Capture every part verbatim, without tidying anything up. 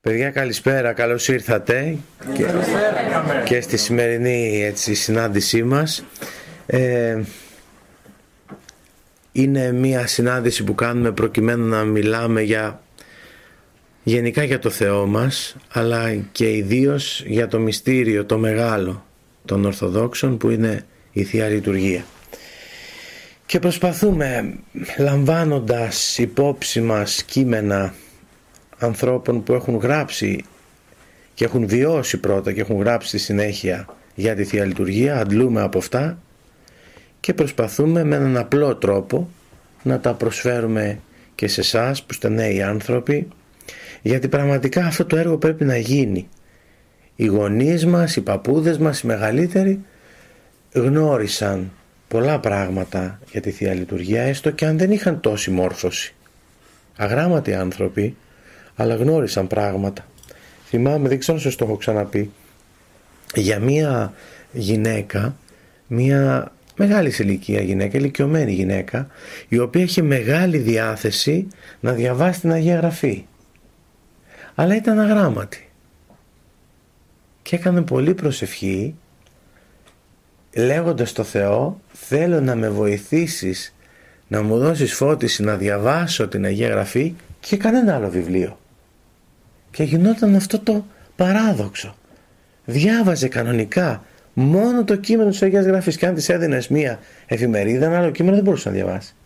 Παιδιά, καλησπέρα, καλώς ήρθατε και, και στη σημερινή έτσι, συνάντησή μας. Ε, είναι μια συνάντηση που κάνουμε προκειμένου να μιλάμε για, γενικά για το Θεό μας, αλλά και ιδίως για το μυστήριο, το μεγάλο των Ορθοδόξων, που είναι η Θεία Λειτουργία. Και προσπαθούμε, λαμβάνοντας υπόψη μας κείμενα ανθρώπων που έχουν γράψει και έχουν βιώσει πρώτα και έχουν γράψει στη συνέχεια για τη Θεία Λειτουργία, αντλούμε από αυτά και προσπαθούμε με έναν απλό τρόπο να τα προσφέρουμε και σε εσάς που είστε νέοι άνθρωποι, γιατί πραγματικά αυτό το έργο πρέπει να γίνει. Οι γονείς μας, οι παππούδες μας, οι μεγαλύτεροι γνώρισαν πολλά πράγματα για τη Θεία Λειτουργία, έστω και αν δεν είχαν τόση μόρφωση. Αγράμματοι άνθρωποι, αλλά γνώρισαν πράγματα. Θυμάμαι, δεν ξέρω αν σας το έχω ξαναπεί, για μία γυναίκα, μία μεγάλη ηλικία γυναίκα, ηλικιωμένη γυναίκα, η οποία είχε μεγάλη διάθεση να διαβάσει την Αγία Γραφή, αλλά ήταν αγράμματη και έκανε πολύ προσευχή, λέγοντας στο Θεό, θέλω να με βοηθήσεις να μου δώσεις φώτιση να διαβάσω την Αγία Γραφή και κανένα άλλο βιβλίο. Και γινόταν αυτό το παράδοξο. Διάβαζε κανονικά μόνο το κείμενο της Αγίας Γραφής, και αν της έδινες μία εφημερίδα, ένα άλλο κείμενο δεν μπορούσε να διαβάσει.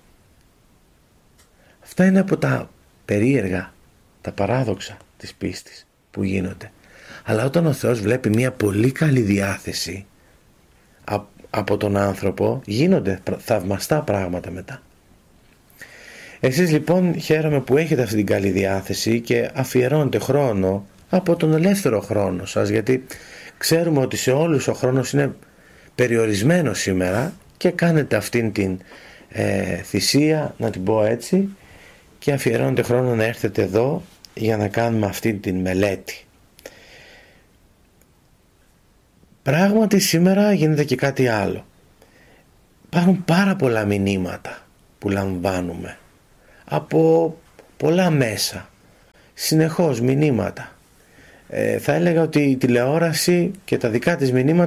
Αυτά είναι από τα περίεργα, τα παράδοξα της πίστης που γίνονται. Αλλά όταν ο Θεός βλέπει μία πολύ καλή διάθεση από τον άνθρωπο, γίνονται θαυμαστά πράγματα μετά. Εσείς λοιπόν χαίρομαι που έχετε αυτή την καλή διάθεση και αφιερώνετε χρόνο από τον ελεύθερο χρόνο σας, γιατί ξέρουμε ότι σε όλους ο χρόνος είναι περιορισμένος σήμερα, και κάνετε αυτήν την ε, θυσία, να την πω έτσι, και αφιερώνετε χρόνο να έρθετε εδώ για να κάνουμε αυτήν την μελέτη. Πράγματι σήμερα γίνεται και κάτι άλλο. Υπάρχουν πάρα πολλά μηνύματα που λαμβάνουμε από πολλά μέσα, συνεχώς μηνύματα. Ε, θα έλεγα ότι η τηλεόραση και τα δικά της μηνύματα